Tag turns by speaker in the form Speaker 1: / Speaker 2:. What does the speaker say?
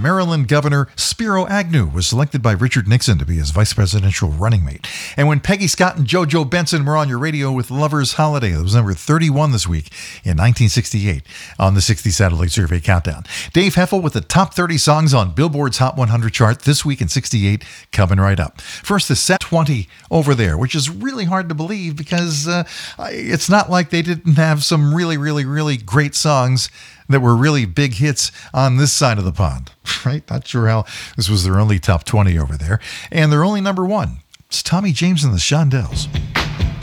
Speaker 1: Maryland Governor Spiro Agnew was selected by Richard Nixon to be his vice presidential running mate. And when Peggy Scott and JoJo Benson were on your radio with Lover's Holiday, it was number 31 this week in 1968 on the 60 Satellite Survey Countdown. Dave Heffel with the top 30 songs on Billboard's Hot 100 chart this week in 68, coming right up. First, the set 20 over there, which is really hard to believe because it's not like they didn't have some really, really, really great songs that were really big hits on this side of the pond, right? Not sure how this was their only top 20 over there. And their only number one. It's Tommy James and the Shondells.